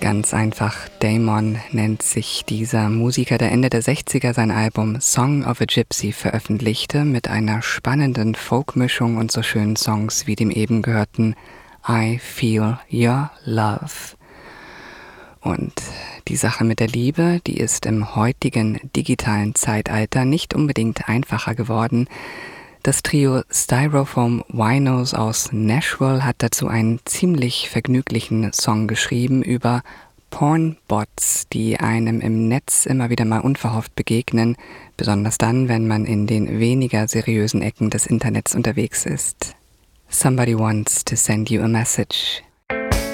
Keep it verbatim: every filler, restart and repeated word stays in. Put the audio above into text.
Ganz einfach, Damon nennt sich dieser Musiker, der Ende der sechziger sein Album Song of a Gypsy veröffentlichte, mit einer spannenden Folkmischung und so schönen Songs wie dem eben gehörten I Feel Your Love. Und die Sache mit der Liebe, die ist im heutigen digitalen Zeitalter nicht unbedingt einfacher geworden. Das Trio Styrofoam Winos aus Nashville hat dazu einen ziemlich vergnüglichen Song geschrieben über Pornbots, die einem im Netz immer wieder mal unverhofft begegnen, besonders dann, wenn man in den weniger seriösen Ecken des Internets unterwegs ist. Somebody wants to send you a message.